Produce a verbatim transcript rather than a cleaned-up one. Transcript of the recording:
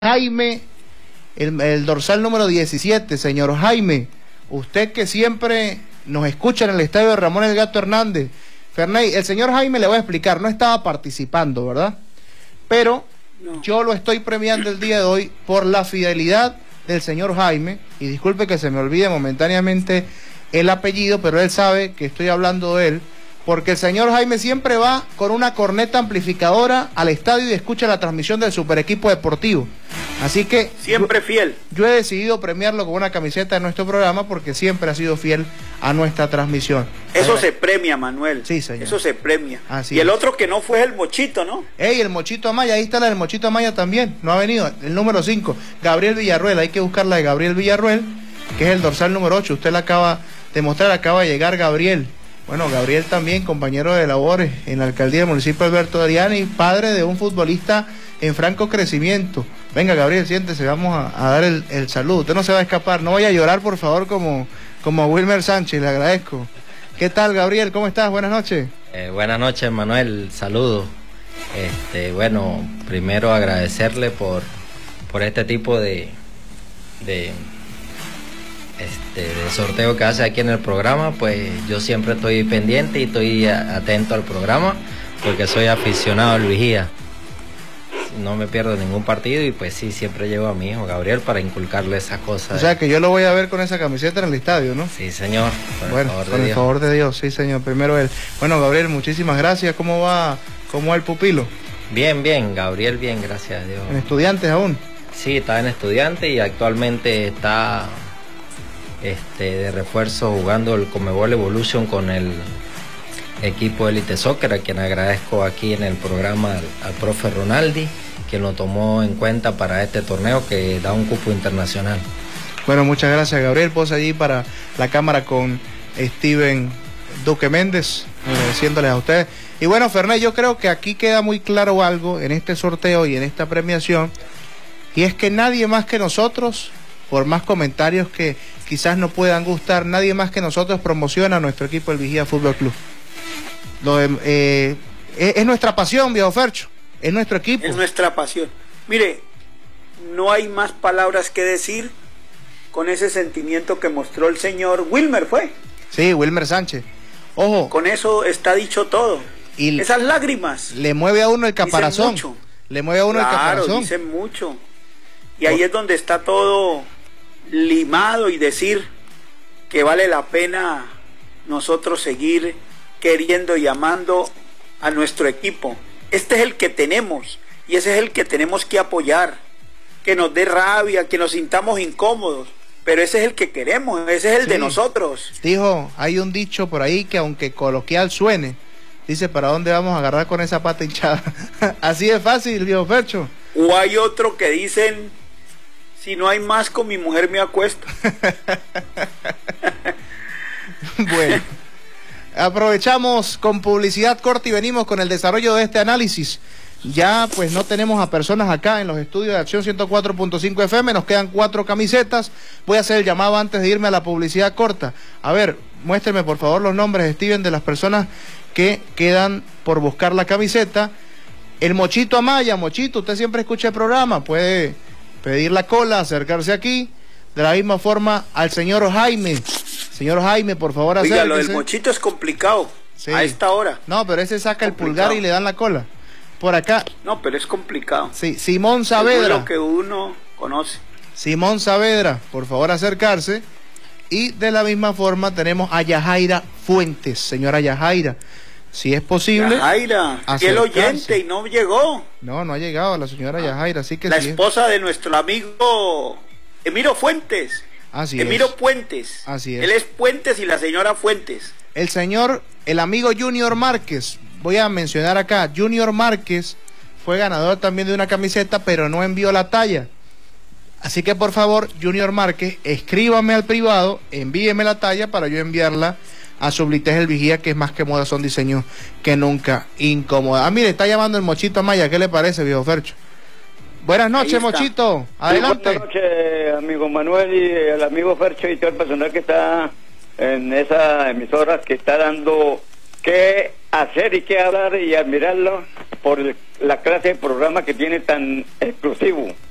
Jaime, el, el dorsal número diecisiete, señor Jaime, usted que siempre nos escucha en el estadio de Ramón El Gato Hernández. Ferney, el señor Jaime le voy a explicar, no estaba participando, ¿verdad? Pero no. Yo lo estoy premiando el día de hoy por la fidelidad del señor Jaime, y disculpe que se me olvide momentáneamente el apellido, pero él sabe que estoy hablando de él, porque el señor Jaime siempre va con una corneta amplificadora al estadio y escucha la transmisión del super equipo deportivo. Así que siempre yo, fiel. Yo he decidido premiarlo con una camiseta de nuestro programa porque siempre ha sido fiel a nuestra transmisión. Eso se premia, Manuel. Sí, señor. Eso se premia. Así y el es. Otro que no fue el Mochito, ¿no? Ey, el Mochito Amaya, ahí está la del Mochito Amaya también, no ha venido. El número cinco, Gabriel Villarruel, hay que buscar la de Gabriel Villarruel, que es el dorsal número ocho. Usted la acaba de mostrar, acaba de llegar Gabriel. Bueno, Gabriel también, compañero de labores en la alcaldía del municipio Alberto Adriani, padre de un futbolista en franco crecimiento. Venga, Gabriel, siéntese, vamos a, a dar el, el saludo. Usted no se va a escapar, no vaya a llorar, por favor, como, como Wilmer Sánchez, le agradezco. ¿Qué tal, Gabriel? ¿Cómo estás? Buenas noches. Eh, buenas noches, Manuel, saludos. Este, bueno, primero agradecerle por, por este tipo de... de Este, de sorteo que hace aquí en el programa. Pues yo siempre estoy pendiente y estoy atento al programa porque soy aficionado al Vigía, no me pierdo ningún partido y pues sí, siempre llevo a mi hijo Gabriel para inculcarle esas cosas. O sea que yo lo voy a ver con esa camiseta en el estadio, ¿no? Sí, señor, por bueno, el favor de con Dios. el favor de Dios, sí, señor, primero él. Bueno, Gabriel, muchísimas gracias. ¿Cómo va, cómo va el pupilo? Bien, bien, Gabriel, bien, gracias a Dios. ¿En Estudiantes aún? Sí, está en Estudiantes y actualmente está Este, de refuerzo jugando el Comebol Evolution con el equipo Elite Soccer, a quien agradezco aquí en el programa al, al profe Ronaldi, quien lo tomó en cuenta para este torneo que da un cupo internacional. Bueno, muchas gracias, Gabriel. Pose allí para la cámara con Steven Duque Méndez, agradeciéndoles a ustedes. Y bueno, Ferney, yo creo que aquí queda muy claro algo en este sorteo y en esta premiación, y es que nadie más que nosotros, por más comentarios que quizás no puedan gustar, nadie más que nosotros promociona a nuestro equipo, el Vigía Fútbol Club. Lo, eh, es, es nuestra pasión, viejo Fercho, es nuestro equipo. Es nuestra pasión. Mire, no hay más palabras que decir con ese sentimiento que mostró el señor Wilmer, ¿fue? Sí, Wilmer Sánchez. Ojo. Con eso está dicho todo. Y esas lágrimas. Le mueve a uno el caparazón. Dicen mucho. Le mueve a uno claro, el caparazón. Dicen mucho. Y ahí es donde está todo limado y decir que vale la pena nosotros seguir queriendo y amando a nuestro equipo. Este es el que tenemos y ese es el que tenemos que apoyar, que nos dé rabia, que nos sintamos incómodos, pero ese es el que queremos, ese es el sí. de nosotros. Dijo, hay un dicho por ahí que aunque coloquial suene, dice, ¿para dónde vamos a agarrar con esa pata hinchada? Así es fácil, viejo Fercho. O hay otro que dicen, si no hay más, con mi mujer me acuesto. Bueno, aprovechamos con publicidad corta y venimos con el desarrollo de este análisis. Ya pues no tenemos a personas acá en los estudios de Acción ciento cuatro punto cinco F M, nos quedan cuatro camisetas. Voy a hacer el llamado antes de irme a la publicidad corta. A ver, muéstreme por favor los nombres, Steven, de las personas que quedan por buscar la camiseta. El Mochito Amaya, Mochito, usted siempre escucha el programa, puede pedir la cola, acercarse aquí. De la misma forma al señor Jaime. Señor Jaime, por favor, acérquese. Oiga, lo del Mochito es complicado, sí. A esta hora. No, pero ese saca el pulgar y le dan la cola. Por acá. No, pero es complicado. Sí, Simón Saavedra. Es lo que uno conoce. Simón Saavedra, por favor, acercarse. Y de la misma forma tenemos a Yajaira Fuentes. Señora Yajaira, si es posible. Yajaira, fiel oyente y no llegó. No, no ha llegado la señora ah, Yajaira, así que la si esposa es... de nuestro amigo Emiro Fuentes. Así Emiro es. Puentes. Así es. Él es Puentes y la señora Fuentes. El señor, el amigo Junior Márquez, voy a mencionar acá, Junior Márquez fue ganador también de una camiseta, pero no envió la talla. Así que por favor, Junior Márquez, escríbame al privado, envíeme la talla para yo enviarla a Sublites El Vigía, que es más que moda, son diseños que nunca incomoda. Ah, mire, está llamando el Mochito Amaya, ¿qué le parece, viejo Fercho? Buenas noches, Mochito, adelante. Sí, buenas noches, amigo Manuel y el amigo Fercho y todo el personal que está en esa emisora, que está dando qué hacer y qué hablar y admirarlo por la clase de programa que tiene tan exclusivo.